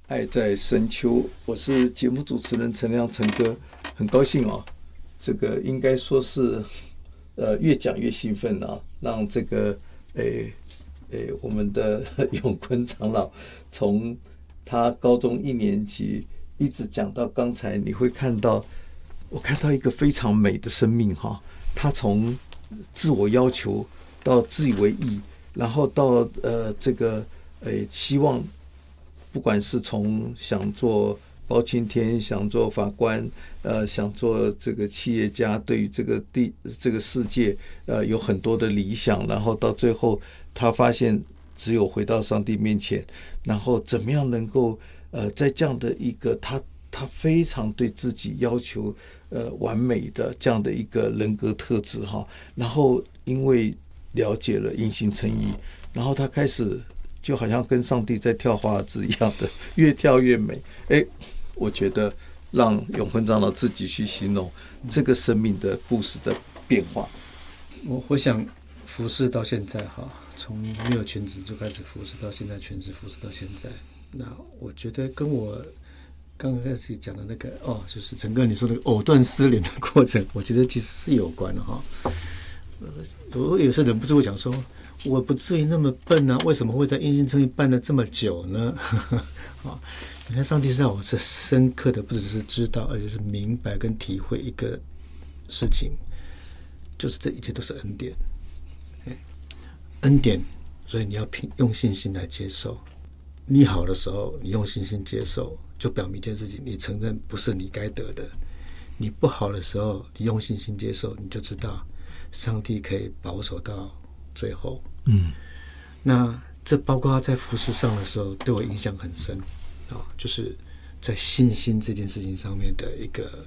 爱在深秋，我是节目主持人陈亮陈哥，很高兴啊，这个应该说是越讲越兴奋啊，让这个我们的永坤长老从他高中1年级一直讲到刚才，你会看到我看到一个非常美的生命哈，他从自我要求到自以为意，然后到这个希望。不管是从想做包青天，想做法官，想做这个企业家，对于这个世界，有很多的理想，然后到最后，他发现只有回到上帝面前，然后怎么样能够在这样的一个他非常对自己要求完美的这样的一个人格特质哈，然后因为了解了因信称义，然后他开始。就好像跟上帝在跳华尔兹一样的，越跳越美。我觉得让永坤长老自己去形容这个生命的故事的变化。 我想服侍到现在哈，从没有全职就开始服侍到现在全职服侍到现在，那我觉得跟我刚开始讲的那个就是陈哥你说的藕断丝连的过程，我觉得其实是有关的哈。我有时忍不住讲说。我不至于那么笨啊，为什么会在因信称义办了这么久呢？你看上帝是让我是深刻的，不只是知道，而且是明白跟体会一个事情，就是这一切都是恩典，恩典，所以你要用信心来接受。你好的时候，你用信心接受，就表明一件事情，你承认不是你该得的；你不好的时候，你用信心接受，你就知道上帝可以保守到最后。那这包括他在服事上的时候对我影响很深就是在信心这件事情上面的一个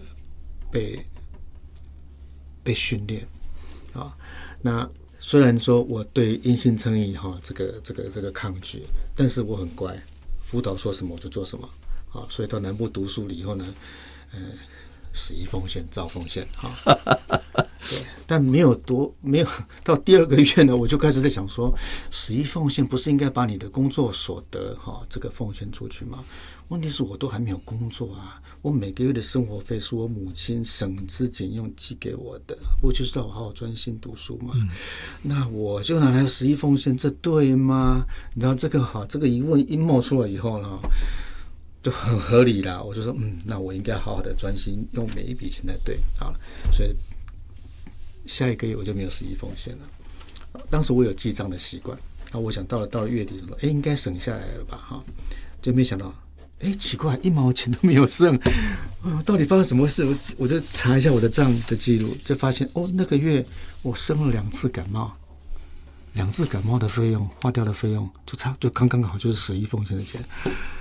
被训练那虽然说我对因信称义这个抗拒，但是我很乖，辅导说什么我就做什么所以到南部读书了以后呢11奉献照奉献对，但没有到第2个月呢，我就开始在想说，11奉献不是应该把你的工作所得这个奉献出去吗？问题是我都还没有工作啊，我每个月的生活费是我母亲省吃俭用寄给我的，我就是要我好好专心读书嘛。那我就拿来11奉献，这对吗？你知道这个疑问一冒出来以后呢？就很合理啦，我就说那我应该好好的专心用每一笔钱才对，好了，所以下一个月我就没有11奉献了。当时我有记账的习惯，我想到了月底说，应该省下来了吧，就没想到，奇怪，1毛钱都没有剩，到底发生什么事？我就查一下我的账的记录，就发现那个月我生了2次感冒，2次感冒的费用花掉的费用就刚刚好，就是11奉献的钱。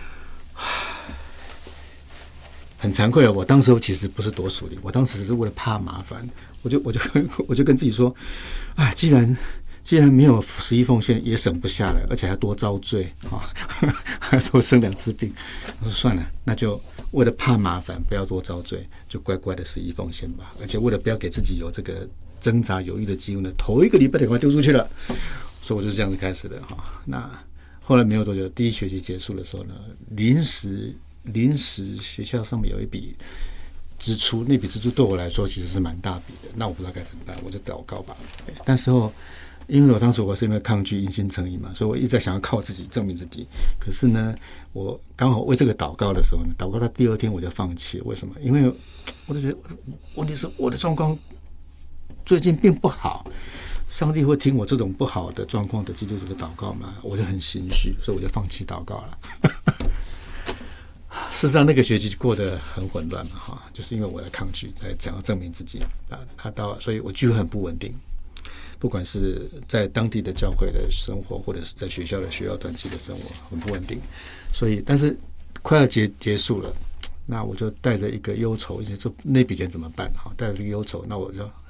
很惭愧我当时其实不是多属灵，我当时只是为了怕麻烦，我就跟自己说，既然没有11奉献也省不下来，而且还多遭罪还多生2次病，我说算了，那就为了怕麻烦，不要多遭罪，就乖乖的11奉献吧。而且为了不要给自己有这个挣扎犹豫的机会呢，头1个礼拜就快丢出去了，所以我就这样子开始的那后来没有多久，第1学期结束的时候呢，临时学校上面有一笔支出，那笔支出对我来说其实是蛮大笔的，那我不知道该怎么办，我就祷告吧。但是因为我当时我是因为抗拒因信称义嘛，所以我一直在想要靠自己证明自己。可是呢，我刚好为这个祷告的时候呢，祷告到第2天我就放弃了。为什么？因为我就觉得问题是我的状况最近并不好。上帝会听我这种不好的状况的基督徒的祷告吗？我就很心虚，所以我就放弃祷告了。事实上，那个学期过得很混乱嘛，就是因为我的抗拒，在想要证明自己所以我聚会很不稳定，不管是在当地的教会的生活，或者是在学校团契的生活，很不稳定。所以，但是快要结束了，那我就带着一个忧愁，就那笔钱怎么办？带着这个忧愁，那我就